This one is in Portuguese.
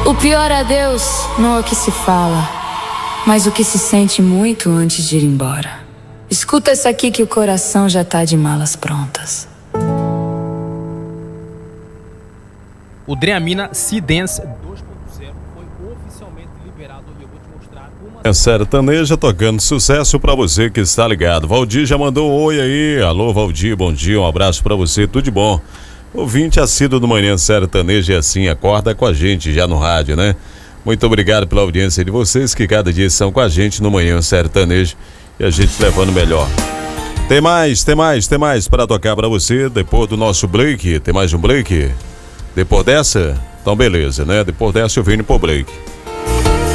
O pior adeus não é o que se fala, mas o que se sente muito antes de ir embora. Escuta isso aqui que o coração já tá de malas prontas. O Dreamina Sea Dance 2.0 foi oficialmente liberado e eu vou te mostrar uma... Sertaneja tocando sucesso pra você que está ligado. Valdir já mandou um oi aí. Alô, Valdir, bom dia, um abraço pra você, tudo de bom. Ouvinte assíduo do Manhã Sertaneja e assim acorda com a gente já no rádio, né? Muito obrigado pela audiência de vocês que cada dia estão com a gente no Manhã Sertaneja e a gente levando melhor. Tem mais para tocar pra você depois do nosso break. Tem mais um break? Depois dessa? Então beleza, né? Depois dessa eu venho pro break.